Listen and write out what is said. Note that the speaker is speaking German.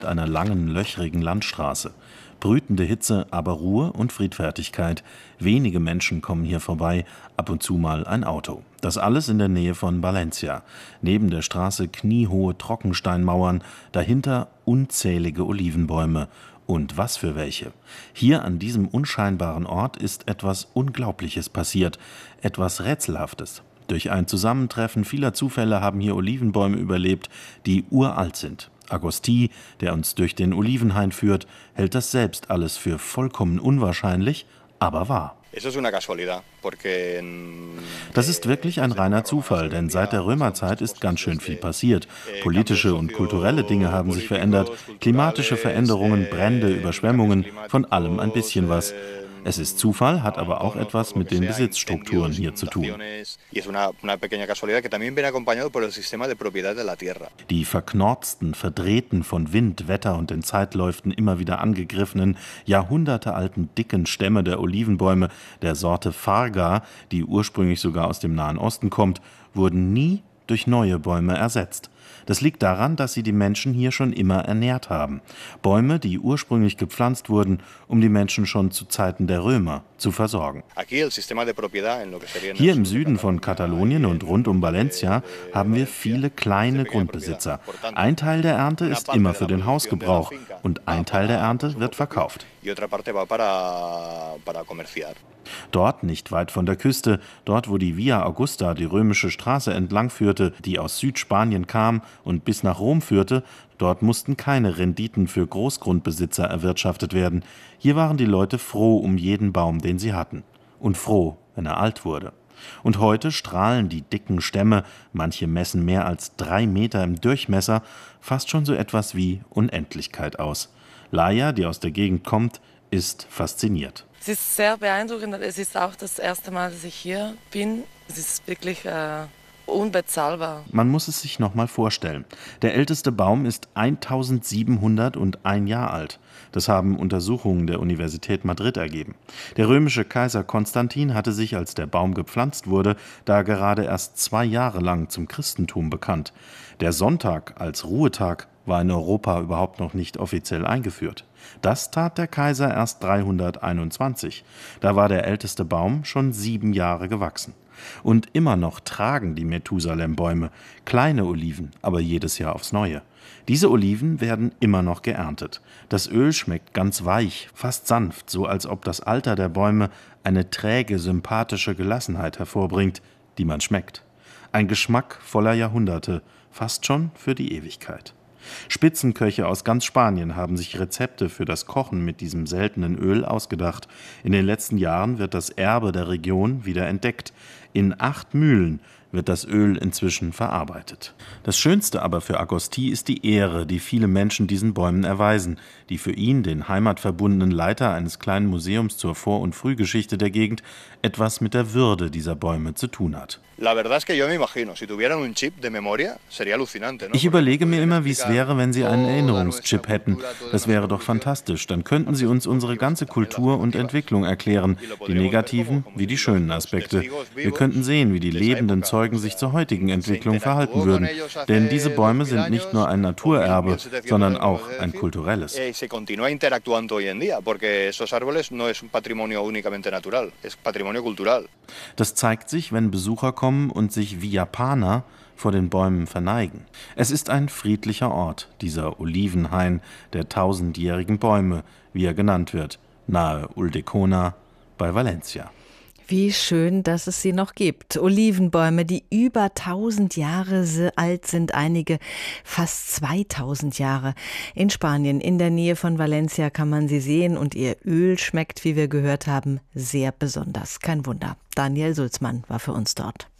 einer langen, löchrigen Landstraße. Brütende Hitze, aber Ruhe und Friedfertigkeit. Wenige Menschen kommen hier vorbei, ab und zu mal ein Auto. Das alles in der Nähe von Valencia. Neben der Straße kniehohe Trockensteinmauern, dahinter unzählige Olivenbäume. Und was für welche. Hier an diesem unscheinbaren Ort ist etwas Unglaubliches passiert, etwas Rätselhaftes. Durch ein Zusammentreffen vieler Zufälle haben hier Olivenbäume überlebt, die uralt sind. Agostí, der uns durch den Olivenhain führt, hält das selbst alles für vollkommen unwahrscheinlich, aber wahr. Das ist wirklich ein reiner Zufall, denn seit der Römerzeit ist ganz schön viel passiert. Politische und kulturelle Dinge haben sich verändert, klimatische Veränderungen, Brände, Überschwemmungen, von allem ein bisschen was. Es ist Zufall, hat aber auch etwas mit den Besitzstrukturen hier zu tun. Die verknorzten, verdrehten, von Wind, Wetter und den Zeitläuften immer wieder angegriffenen, jahrhundertealten, dicken Stämme der Olivenbäume der Sorte Farga, die ursprünglich sogar aus dem Nahen Osten kommt, wurden nie durch neue Bäume ersetzt. Das liegt daran, dass sie die Menschen hier schon immer ernährt haben. Bäume, die ursprünglich gepflanzt wurden, um die Menschen schon zu Zeiten der Römer zu versorgen. Hier im Süden von Katalonien und rund um Valencia haben wir viele kleine Grundbesitzer. Ein Teil der Ernte ist immer für den Hausgebrauch und ein Teil der Ernte wird verkauft. Dort, nicht weit von der Küste, dort wo die Via Augusta, die römische Straße entlang führte, die aus Südspanien kam und bis nach Rom führte, dort mussten keine Renditen für Großgrundbesitzer erwirtschaftet werden. Hier waren die Leute froh um jeden Baum, den sie hatten. Und froh, wenn er alt wurde. Und heute strahlen die dicken Stämme, manche messen mehr als 3 Meter im Durchmesser, fast schon so etwas wie Unendlichkeit aus. Laia, die aus der Gegend kommt, ist fasziniert. Es ist sehr beeindruckend. Es ist auch das erste Mal, dass ich hier bin. Es ist wirklich unbezahlbar. Man muss es sich noch mal vorstellen. Der älteste Baum ist 1701 Jahre alt. Das haben Untersuchungen der Universität Madrid ergeben. Der römische Kaiser Konstantin hatte sich, als der Baum gepflanzt wurde, da gerade erst 2 Jahre lang zum Christentum bekannt. Der Sonntag als Ruhetag war in Europa überhaupt noch nicht offiziell eingeführt. Das tat der Kaiser erst 321. Da war der älteste Baum schon 7 Jahre gewachsen. Und immer noch tragen die Methusalem-Bäume kleine Oliven, aber jedes Jahr aufs Neue. Diese Oliven werden immer noch geerntet. Das Öl schmeckt ganz weich, fast sanft, so als ob das Alter der Bäume eine träge, sympathische Gelassenheit hervorbringt, die man schmeckt. Ein Geschmack voller Jahrhunderte, fast schon für die Ewigkeit. Spitzenköche aus ganz Spanien haben sich Rezepte für das Kochen mit diesem seltenen Öl ausgedacht. In den letzten Jahren wird das Erbe der Region wieder entdeckt. In 8 Mühlen wird das Öl inzwischen verarbeitet. Das Schönste aber für Agostí ist die Ehre, die viele Menschen diesen Bäumen erweisen, die für ihn, den heimatverbundenen Leiter eines kleinen Museums zur Vor- und Frühgeschichte der Gegend, etwas mit der Würde dieser Bäume zu tun hat. Ich überlege mir immer, wie es wäre, wenn Sie einen Erinnerungschip hätten. Das wäre doch fantastisch. Dann könnten Sie uns unsere ganze Kultur und Entwicklung erklären, die negativen wie die schönen Aspekte. Wir könnten sehen, wie die lebenden Zeugen sich zur heutigen Entwicklung verhalten würden. Denn diese Bäume sind nicht nur ein Naturerbe, sondern auch ein kulturelles. Das zeigt sich, wenn Besucher kommen und sich wie Japaner vor den Bäumen verneigen. Es ist ein friedlicher Ort, dieser Olivenhain der 1000-jährigen Bäume, wie er genannt wird, nahe Ulldecona bei Valencia. Wie schön, dass es sie noch gibt. Olivenbäume, die über 1000 Jahre alt sind, einige fast 2000 Jahre. In Spanien, in der Nähe von Valencia, kann man sie sehen und ihr Öl schmeckt, wie wir gehört haben, sehr besonders. Kein Wunder. Daniel Sulzmann war für uns dort.